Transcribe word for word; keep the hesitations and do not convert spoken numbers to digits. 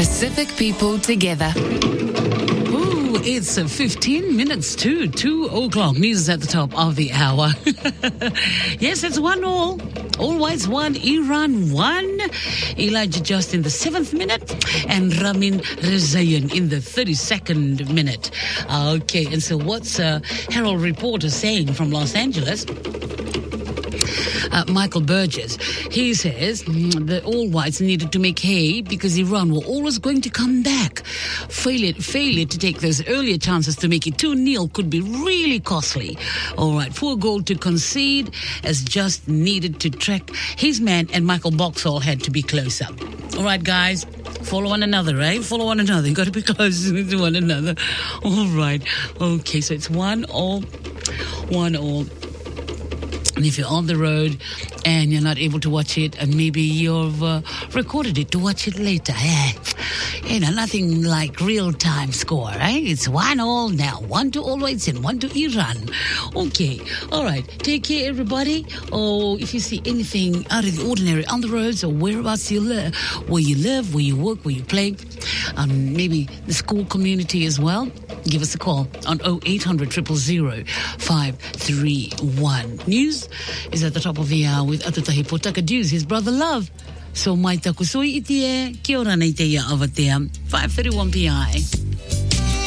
Pacific people together. Ooh, it's uh, fifteen minutes to two o'clock. News at the top of the hour. Yes, it's one all. All whites one, Iran one. Elijah Just in the seventh minute, and Ramin Rezayan in the thirty-second minute. Okay, and so what's uh, Herald Reporter saying from Los Angeles? Uh, Michael Burgess, he says mm, the all whites needed to make hay because Iran were always going to come back. Failure, failure to take those earlier chances to make it two nil could be really costly. All right, for a goal to concede, as Just needed to track his man, and Michael Boxall had to be closer. All right, guys, follow one another, right? Follow one another. You got to be close to one another. All right. Okay, so it's one all, one all. And if you're on the road and you're not able to watch it, and maybe you've uh, recorded it to watch it later, eh? You know, nothing like real-time score, right? It's one all now. One to all whites and one to Iran. Okay. All right. Take care, everybody. Oh, if you see anything out of the ordinary on the roads or whereabouts you live, where you live, where you work, where you play, um, maybe the school community as well, give us a call on oh eight hundred, zero zero zero, five three one. News is at the top of the hour with Atutahi Potakadu's his brother Love. So mai takusoi itie, kia ora nei te ia avatea, five thirty-one P I.